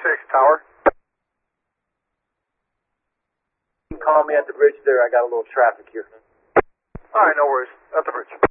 Tower. You can call me at the bridge there. I got a little traffic here. All right, no worries. At the bridge.